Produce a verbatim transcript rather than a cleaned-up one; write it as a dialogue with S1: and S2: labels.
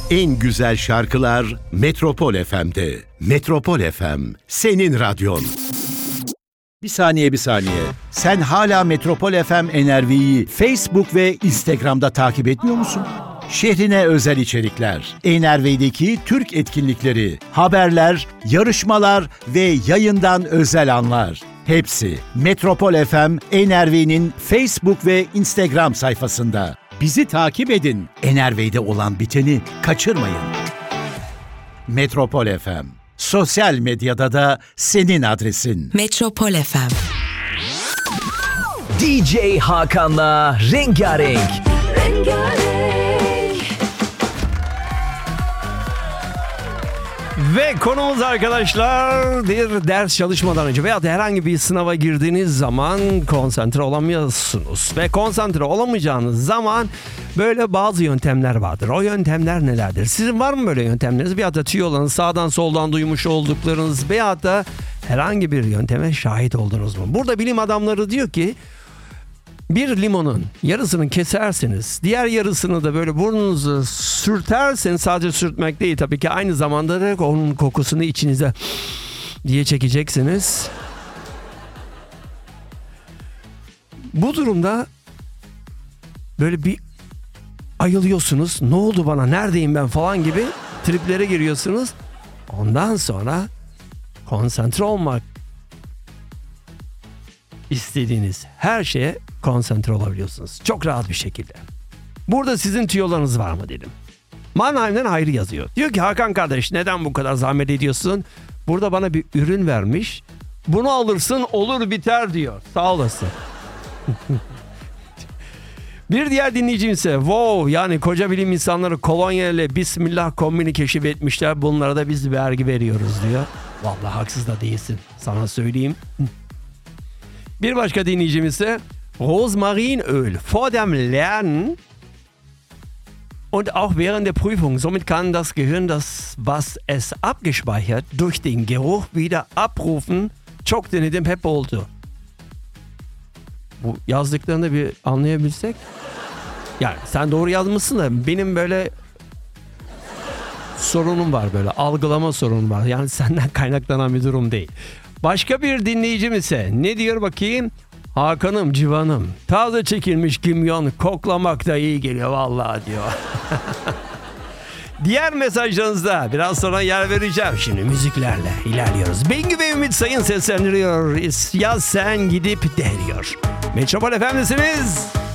S1: En güzel şarkılar Metropol F M'de. Metropol F M, senin radyon. Bir saniye bir saniye. Sen hala Metropol F M N R V'yi Facebook ve Instagram'da takip etmiyor musun? Şehrine özel içerikler, N R V'deki Türk etkinlikleri, haberler, yarışmalar ve yayından özel anlar. Hepsi Metropol F M N R V'nin Facebook ve Instagram sayfasında. Bizi takip edin. N R V'de olan biteni kaçırmayın. Metropol F M. Sosyal medyada da senin adresin.
S2: Metropol F M.
S3: D J Hakan'la Rengarenk.
S2: Rengarenk.
S4: Ve konumuz arkadaşlar, bir ders çalışmadan önce veya da herhangi bir sınava girdiğiniz zaman konsantre olamıyorsunuz. Ve konsantre olamayacağınız zaman böyle bazı yöntemler vardır. O yöntemler nelerdir? Sizin var mı böyle yöntemleriniz? Veya da tüyolarınız, sağdan soldan duymuş olduklarınız veya da herhangi bir yönteme şahit oldunuz mu? Burada bilim adamları diyor ki, bir limonun yarısını keserseniz, diğer yarısını da böyle burnunuzu sürterseniz, sadece sürtmek değil tabii ki, aynı zamanda da onun kokusunu içinize diye çekeceksiniz. Bu durumda böyle bir ayılıyorsunuz. Ne oldu bana, neredeyim ben falan gibi triplere giriyorsunuz. Ondan sonra konsantre olmak istediğiniz her şeye konsantre olabiliyorsunuz. Çok rahat bir şekilde. Burada sizin tüyolarınız var mı dedim. Mannheim'den Hayri yazıyor. Diyor ki, Hakan kardeş, neden bu kadar zahmet ediyorsun? Burada bana bir ürün vermiş. Bunu alırsın olur biter diyor. Sağ olasın. Bir diğer dinleyicim ise, wow, yani koca bilim insanları kolonya ile Bismillah kombini keşfetmişler. Bunlara da biz vergi veriyoruz diyor. Vallahi haksız da değilsin, sana söyleyeyim. Bir başka dinleyicim ise, Rosmarinöl vor dem Lernen und auch während der Prüfung. Somit kann das Gehirn das, was es abgespeichert, durch den Geruch wieder abrufen. Çok denedim, hep oldu. Bu yazdıklarını bir anlayabilsek. Yani sen doğru yazmışsın da benim böyle sorunum var, böyle algılama sorunum var. Yani senden kaynaklanan bir durum değil. Başka bir dinleyicim ise ne diyor bakayım? Hakan'ım, civanım, taze çekilmiş kimyon koklamak da iyi geliyor vallahi diyor. Diğer mesajlarınızda biraz sonra yer vereceğim. Şimdi müziklerle ilerliyoruz. Bengü ve Ümit Sayın seslendiriyor. Ya sen gidip de diyor. Metropol F M'desiniz.